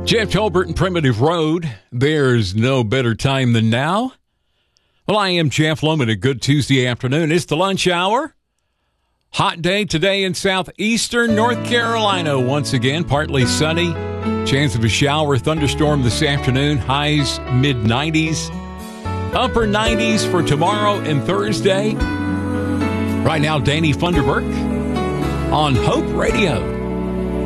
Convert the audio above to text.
Jeff Tolbert and Primitive Road. There's no better time than now. Well, I am Jeff Loman. A good Tuesday afternoon. It's the lunch hour. Hot day today in southeastern North Carolina. Once again, partly sunny. Chance of a shower, thunderstorm this afternoon. Highs mid-90s. Upper 90s for tomorrow and Thursday. Right now, Danny Funderburk on Hope Radio.